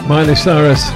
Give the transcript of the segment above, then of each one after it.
Miley Cyrus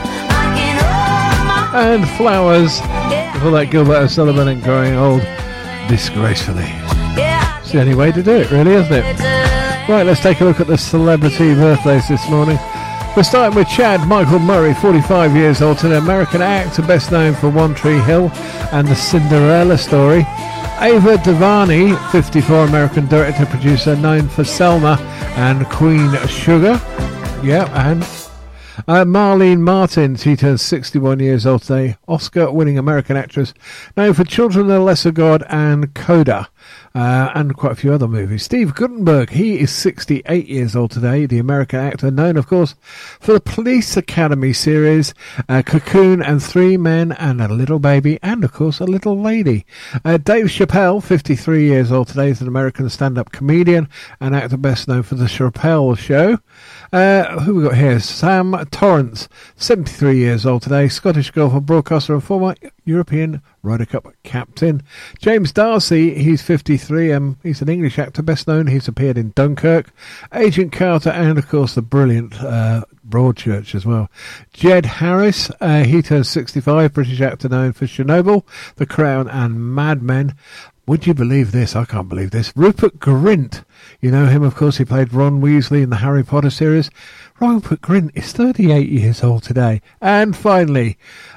and Flowers. Before that, Gilbert O'Sullivan and Growing Old Disgracefully. It's the only way to do it, really, isn't it? Right, let's take a look at the celebrity birthdays this morning. We're starting with Chad Michael Murray, 45 years old, an American actor best known for One Tree Hill and The Cinderella Story. Ava DuVernay, 54, American director, producer, known for Selma and Queen Sugar. Yeah, and Marlene Martin, she turns 61 years old today. Oscar-winning American actress, known for Children of the Lesser God and Coda, and quite a few other movies. Steve Guttenberg, he is 68 years old today. The American actor, known, of course, for the Police Academy series, Cocoon and Three Men and a Little Baby, and, of course, a Little Lady. Dave Chappelle, 53 years old today, is an American stand-up comedian and actor best known for The Chappelle Show. Who we got here? Sam Torrance, 73 years old today, Scottish golfer, broadcaster and former European Ryder Cup captain. James Darcy, he's 53, he's an English actor best known, he's appeared in Dunkirk, Agent Carter, and of course the brilliant Broadchurch as well. Jed Harris, he turns 65, British actor known for Chernobyl, The Crown and Mad Men. Would you believe this? I can't believe this. Rupert Grint, you know him, of course, he played Ron Weasley in the Harry Potter series. Rupert Grint is 38 years old today. And finally,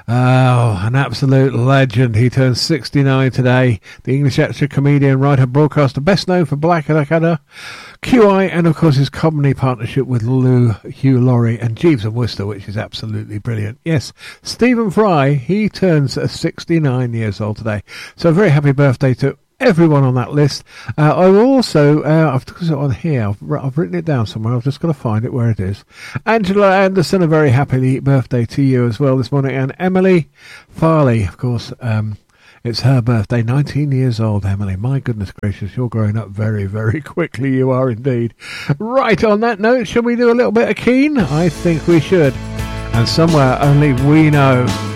an absolute legend. He turns 69 today. The English actor, comedian, writer, broadcaster, best known for Blackadder, QI, and of course his comedy partnership with Hugh Laurie and Jeeves and Wooster, which is absolutely brilliant. Yes, Stephen Fry, he turns 69 years old today. So a very happy birthday to everyone on that list. I will also, I've got it on here, I've written it down somewhere, I've just got to find it where it is. Angela Anderson, a very happy birthday to you as well this morning, and Emily Farley, of course, it's her birthday, 19 years old, Emily. My goodness gracious, you're growing up very, very quickly, you are indeed. Right, on that note, shall we do a little bit of Keane? I think we should. And Somewhere Only We Know.